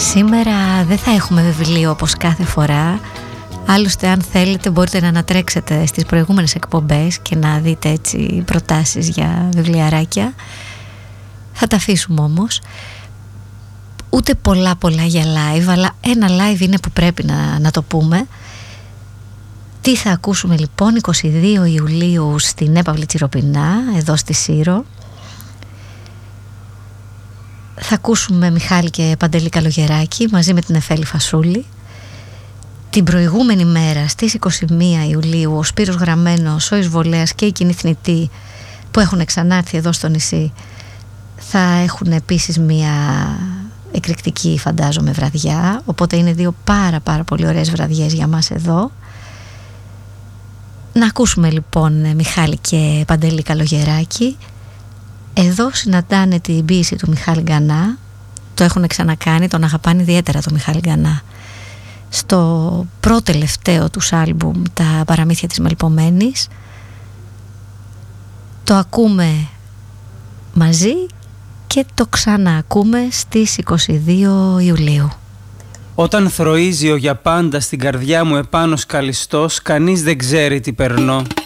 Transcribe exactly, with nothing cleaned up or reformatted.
Σήμερα δεν θα έχουμε βιβλίο όπως κάθε φορά. Άλλωστε, αν θέλετε μπορείτε να ανατρέξετε στις προηγούμενες εκπομπές και να δείτε έτσι προτάσεις για βιβλιαράκια. Θα τα αφήσουμε όμως. Ούτε πολλά πολλά για live, αλλά ένα live είναι που πρέπει να, να το πούμε. Τι θα ακούσουμε λοιπόν εικοστή δεύτερη Ιουλίου στην Έπαυλη Τσιροπινά, εδώ στη Σύρο. Θα ακούσουμε Μιχάλη και Παντελή Καλογεράκη μαζί με την Εφέλη Φασούλη. Την προηγούμενη μέρα στις εικοστή πρώτη Ιουλίου ο Σπύρος Γραμμένος, ο Εισβολέας και η Κοινή Θνητή που έχουν ξανάρθει εδώ στο νησί θα έχουν επίσης μια εκρηκτική, φαντάζομαι, βραδιά. Οπότε είναι δύο πάρα πάρα πολύ ωραίες βραδιές για μας εδώ. Να ακούσουμε λοιπόν Μιχάλη και Παντελή Καλογεράκη. Εδώ συναντάνε την ποίηση του Μιχάλη Γκανά. Το έχουν ξανακάνει, τον αγαπάνε ιδιαίτερα το Μιχάλη Γκανά. Στο πρώτο τελευταίο τους άλμπουμ, τα παραμύθια της Μελπομένης. Το ακούμε μαζί και το ξαναακούμε στις εικοστή δεύτερη Ιουλίου. Όταν θροίζει ο για πάντα στην καρδιά μου επάνω σκαλιστός, κανείς δεν ξέρει τι περνώ.